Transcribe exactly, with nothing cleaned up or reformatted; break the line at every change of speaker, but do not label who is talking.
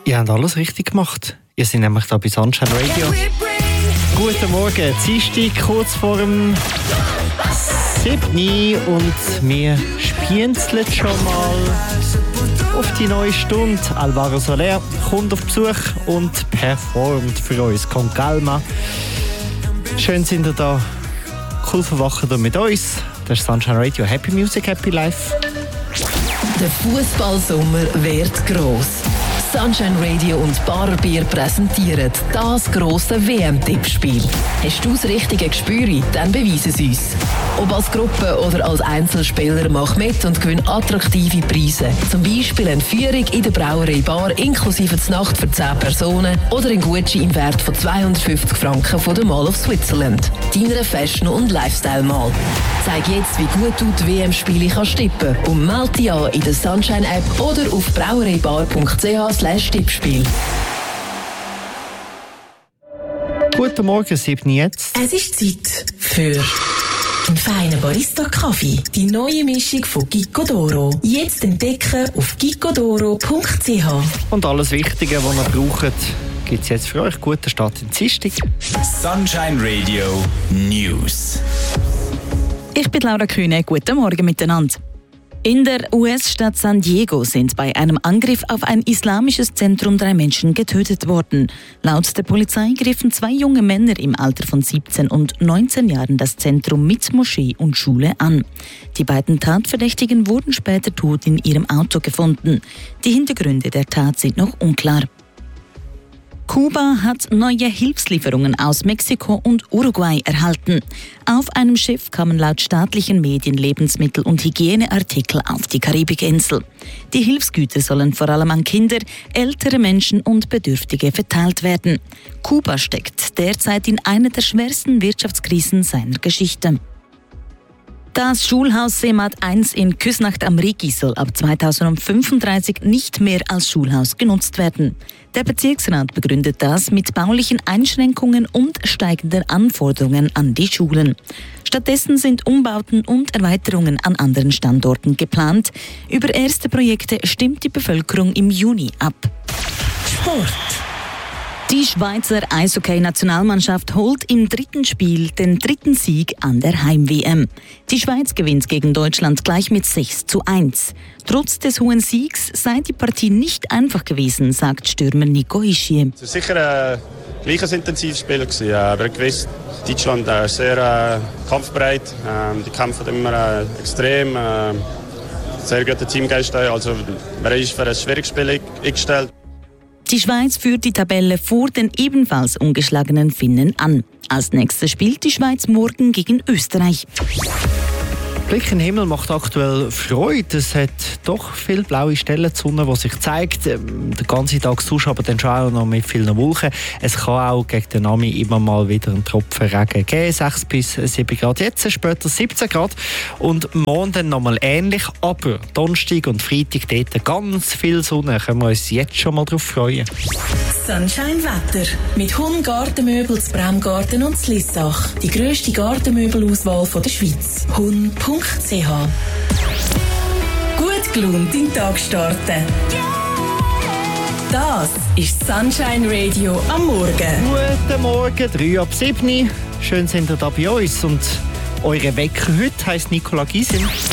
Ihr habt alles richtig gemacht. Ihr seid nämlich da bei Sunshine Radio. Guten Morgen, Dienstag, kurz vor dem siebten und wir spienzeln schon mal auf die neue Stunde. Alvaro Soler kommt auf Besuch und performt für uns. Con Calma. Schön sind ihr da. Cool verwachen ihr mit uns. Das ist Sunshine Radio. Happy Music, Happy Life.
Der Fußballsommer wird gross. Sunshine Radio und Barer Bier präsentieren das grosse W M-Tippspiel. Hast du das richtige Gespür? Dann beweise es uns. Ob als Gruppe oder als Einzelspieler, mach mit und gewinn attraktive Preise. Zum Beispiel eine Führung in der Brauerei Bar inklusive die Nacht für zehn Personen oder ein Gutschein im Wert von zweihundertfünfzig Franken von der Mall of Switzerland. Deiner Fashion- und Lifestyle-Mall. Zeig jetzt, wie gut du die W M-Spiele kannst tippen und melde dich an in der Sunshine-App oder auf brauereibar punkt c h slash tippspiel.
Guten Morgen, sieben jetzt.
Es ist Zeit für einen feinen Barista-Kaffee. Die neue Mischung von Gicco d'Oro. Jetzt entdecken auf gicco d'oro punkt c h.
Und alles Wichtige, was ihr braucht, gibt es jetzt für euch. Guten Start in Dienstag.
Sunshine Radio News.
Ich bin Laura Kühne. Guten Morgen miteinander. In der U S-Stadt San Diego sind bei einem Angriff auf ein islamisches Zentrum drei Menschen getötet worden. Laut der Polizei griffen zwei junge Männer im Alter von siebzehn und neunzehn Jahren das Zentrum mit Moschee und Schule an. Die beiden Tatverdächtigen wurden später tot in ihrem Auto gefunden. Die Hintergründe der Tat sind noch unklar. Kuba hat neue Hilfslieferungen aus Mexiko und Uruguay erhalten. Auf einem Schiff kamen laut staatlichen Medien Lebensmittel und Hygieneartikel auf die Karibikinsel. Die Hilfsgüter sollen vor allem an Kinder, ältere Menschen und Bedürftige verteilt werden. Kuba steckt derzeit in einer der schwersten Wirtschaftskrisen seiner Geschichte. Das Schulhaus Semat eins in Küsnacht am Rigi soll ab zweitausendfünfunddreißig nicht mehr als Schulhaus genutzt werden. Der Bezirksrat begründet das mit baulichen Einschränkungen und steigenden Anforderungen an die Schulen. Stattdessen sind Umbauten und Erweiterungen an anderen Standorten geplant. Über erste Projekte stimmt die Bevölkerung im Juni ab. Sport. Die Schweizer Eishockey-Nationalmannschaft holt im dritten Spiel den dritten Sieg an der Heim-W M. Die Schweiz gewinnt gegen Deutschland gleich mit sechs zu eins. Trotz des hohen Siegs sei die Partie nicht einfach gewesen, sagt Stürmer Nico Hischier.
Es war sicher ein gleiches Intensivspiel, aber gewiss, Deutschland ist sehr äh, kampfbereit. Ähm, die kämpfen immer äh, extrem. Äh, sehr guter Teamgeist. Also, man ist für ein schwieriges Spiel eingestellt.
Die Schweiz führt die Tabelle vor den ebenfalls ungeschlagenen Finnen an. Als nächstes spielt die Schweiz morgen gegen Österreich.
Blick in den Himmel macht aktuell Freude. Es hat doch viele blaue Stellen, die Sonne, die sich zeigt. Den ganzen Tag sonst aber dann schon auch noch mit vielen Wolken. Es kann auch gegen den Nami immer mal wieder einen Tropfen Regen geben. sechs bis sieben Grad jetzt, später siebzehn Grad. Und morgen dann nochmal ähnlich. Aber Donnerstag und Freitag dort ganz viel Sonne. Können wir uns jetzt schon mal darauf freuen.
Sunshine Wetter. Mit Hund Gartenmöbel zu Bremgarten und zu Lissach. Die grösste Gartenmöbelauswahl der Schweiz. hund punkt c h. Gut gelaunt in den Tag starten. Das ist Sunshine Radio am Morgen.
Guten Morgen, drei ab sieben. Schön sind ihr da bei uns. Und eure Wecker heute heisst Nicola Gysin.